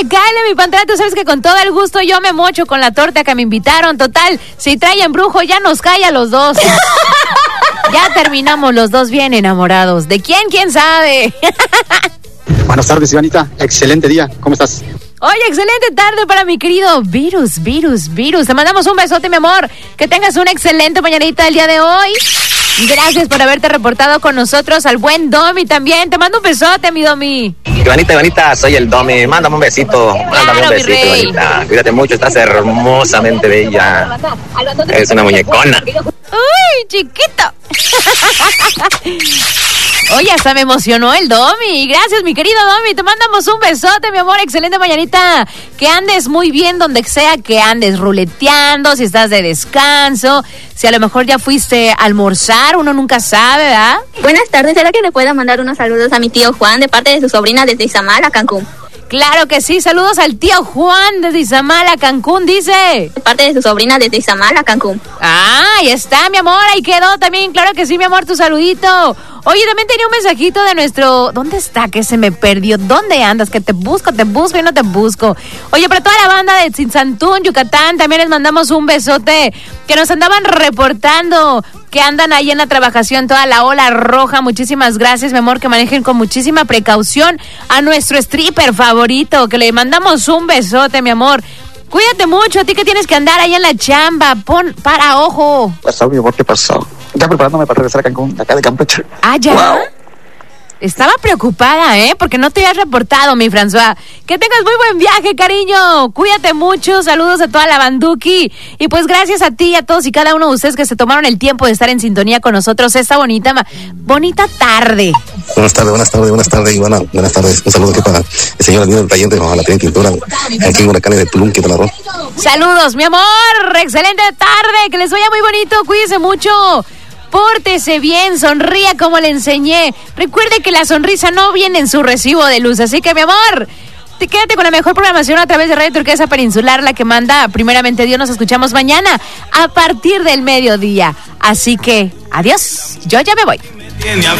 Cáele, mi Pantera, tú sabes que con todo el gusto yo me mocho con la torta que me invitaron. Total, si trae embrujo ya nos cae a los dos. Ya terminamos los dos bien enamorados. ¿De quién? ¿Quién sabe? Buenas tardes, Ivanita. Excelente día. ¿Cómo estás? Oye, excelente tarde para mi querido Virus. Te mandamos un besote, mi amor. Que tengas una excelente mañanita el día de hoy. Gracias por haberte reportado con nosotros. Al buen Domi también. Te mando un besote, mi Domi. Ivanita, soy el Domi. Mándame un besito. Mándame un besito, Ivanita. Cuídate mucho, estás hermosamente bella. Eres una muñecona. Uy, chiquito. Oye, hasta me emocionó el Domi. Gracias, mi querido Domi. Te mandamos un besote, mi amor. Excelente mañanita. Que andes muy bien donde sea que andes, ruleteando, si estás de descanso, si a lo mejor ya fuiste a almorzar, uno nunca sabe, ¿verdad? Buenas tardes, ¿será que le pueda mandar unos saludos a mi tío Juan de parte de su sobrina desde Izamal a Cancún? Claro que sí, saludos al tío Juan desde Izamal a Cancún, dice. De parte de su sobrina desde Izamal a Cancún. Ah, ahí está, mi amor, ahí quedó también, claro que sí, mi amor, tu saludito. Oye, también tenía un mensajito de nuestro... ¿Dónde está? Que se me perdió. ¿Dónde andas? Que te busco y no te busco. Oye, para toda la banda de Tzintzantún, Yucatán, también les mandamos un besote. Que nos andaban reportando que andan ahí en la trabajación, toda la ola roja. Muchísimas gracias, mi amor, que manejen con muchísima precaución a nuestro stripper favorito. Que le mandamos un besote, mi amor. Cuídate mucho, a ti que tienes que andar ahí en la chamba. Para ojo. ¿Qué pasó, mi amor? ¿Qué pasó? Ya preparándome para regresar a Cancún, acá de Campeche. Ah, ¿ya? Wow. Estaba preocupada, porque no te habías reportado, mi François. Que tengas muy buen viaje, cariño. Cuídate mucho. Saludos a toda la banduki. Y pues gracias a ti y a todos y cada uno de ustedes que se tomaron el tiempo de estar en sintonía con nosotros esta bonita tarde. Buenas tardes, Ivana. Buenas tardes. Un saludo aquí para el señor Alvino del Taller de la Tienda Pintura, aquí en Huracanes de Tulum, Quintana Roo. Saludos, mi amor. Excelente tarde. Que les vaya muy bonito. Cuídense mucho. Pórtese bien, sonría como le enseñé. Recuerde que la sonrisa no viene en su recibo de luz. Así que, mi amor, quédate con la mejor programación a través de Radio Turquesa Peninsular, la que manda primeramente Dios. Nos escuchamos mañana a partir del mediodía. Así que, adiós. Yo ya me voy.